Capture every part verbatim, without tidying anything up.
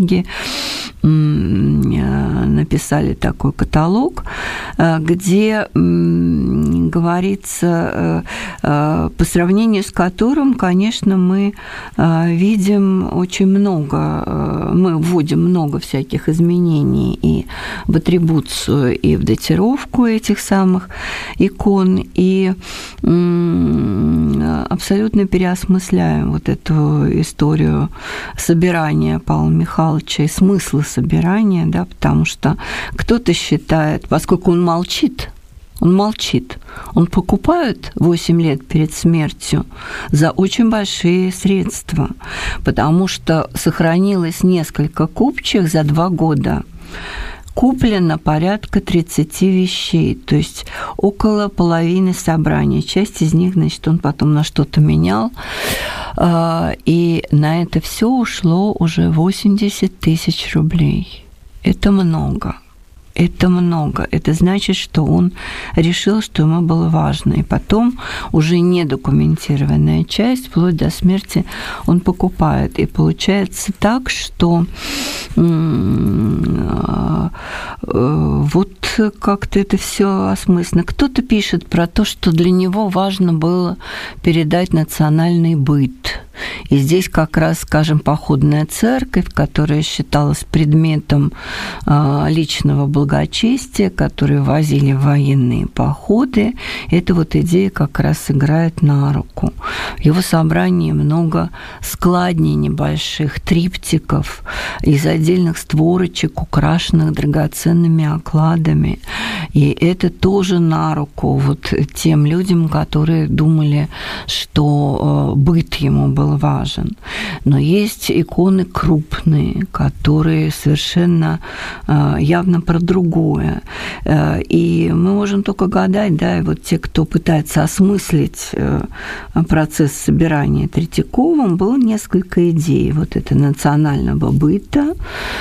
коллеги написали такой каталог, где говорится, по сравнению с которым, конечно, мы видим очень много, мы вводим много всяких изменений и в атрибуцию, и в датировку этих самых икон, и абсолютно переосмысляем вот эту историю собирания Павла Михайловича и смысла собирания, да, потому что кто-то считает, поскольку он молчит, он молчит, он покупает восемь лет перед смертью за очень большие средства, потому что сохранилось несколько купчих за два года. Куплено порядка тридцати вещей, то есть около половины собрания. Часть из них, значит, он потом на что-то менял, и на это все ушло уже восемьдесят тысяч рублей. Это много. Это много. Это значит, что он решил, что ему было важно. И потом уже недокументированная часть, вплоть до смерти, он покупает. И получается так, что вот как-то это все осмысленно. Кто-то пишет про то, что для него важно было передать национальный быт. И здесь как раз, скажем, походная церковь, которая считалась предметом личного благочестия, которые возили в военные походы, эта вот идея как раз играет на руку. В его собрании много складней небольших, триптиков из отдельных створочек, украшенных драгоценными окладами. И это тоже на руку вот тем людям, которые думали, что быт ему был важен. Но есть иконы крупные, которые совершенно явно про другое. И мы можем только гадать, да, и вот те, кто пытается осмыслить процесс собирания Третьяковым, было несколько идей. Вот это национального быта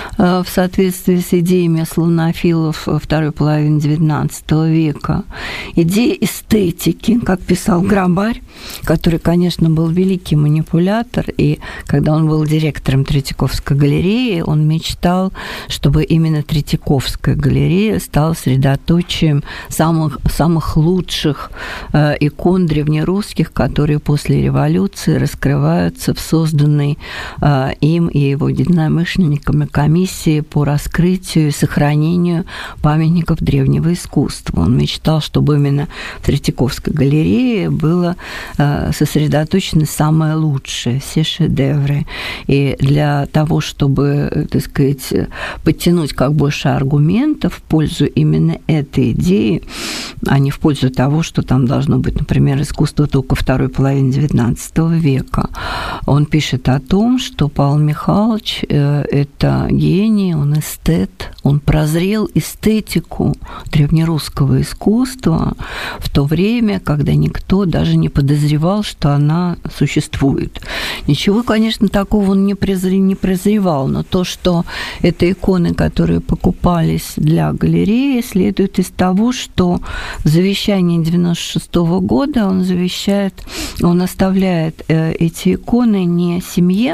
в соответствии с идеями славянофилов второй половины девятнадцатого века. Идея эстетики, как писал Грабарь, который, конечно, был великий манипулятор, и когда он был директором Третьяковской галереи, он мечтал, чтобы именно Третьяковская галерея стала средоточием самых, самых лучших э, икон древнерусских, которые после революции раскрываются в созданной э, им и его единомышленниками комиссии по раскрытию и сохранению памятников древнего искусства. Он мечтал, чтобы именно в Третьяковской галерее было э, сосредоточено самое лучшее, все шедевры. И для того, чтобы, так сказать, подтянуть как больше аргументов в пользу именно этой идеи, а не в пользу того, что там должно быть, например, искусство только второй половины девятнадцатого века, он пишет о том, что Павел Михайлович – это гений, он эстет, он прозрел эстетику древнерусского искусства в то время, когда никто даже не подозревал, что она существует. Ничего, конечно, такого он не прозревал, но то, что это иконы, которые покупались для галереи, следует из того, что в завещании девяносто шестого года он завещает, он оставляет эти иконы не семье,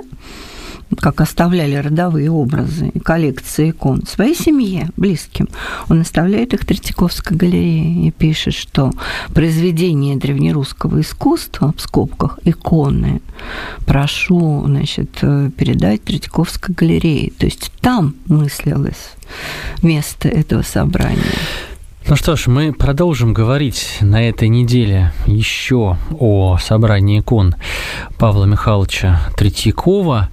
как оставляли родовые образы и коллекции икон, своей семье, близким. Он оставляет их Третьяковской галерее и пишет, что произведение древнерусского искусства, в скобках, иконы, прошу, значит, передать Третьяковской галерее. То есть там мыслилось место этого собрания. Ну что ж, мы продолжим говорить на этой неделе еще о собрании икон Павла Михайловича Третьякова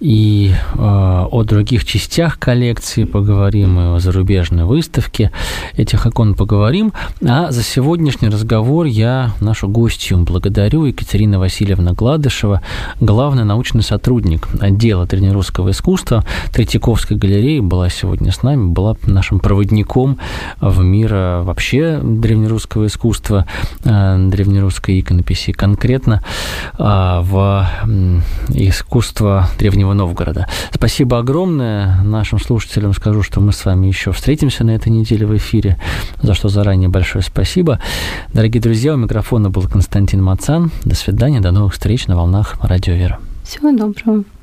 и э, о других частях коллекции поговорим, и о зарубежной выставке этих икон поговорим. А за сегодняшний разговор я нашу гостью благодарю. Екатерина Васильевна Гладышева, главный научный сотрудник отдела древнерусского искусства Третьяковской галереи, была сегодня с нами, была нашим проводником в мир вообще древнерусского искусства, древнерусской иконописи, конкретно в искусство Древнего Новгорода. Спасибо огромное. Нашим слушателям скажу, что мы с вами еще встретимся на этой неделе в эфире, за что заранее большое спасибо. Дорогие друзья, у микрофона был Константин Мацан. До свидания, до новых встреч на волнах Радио Вера. Всего доброго.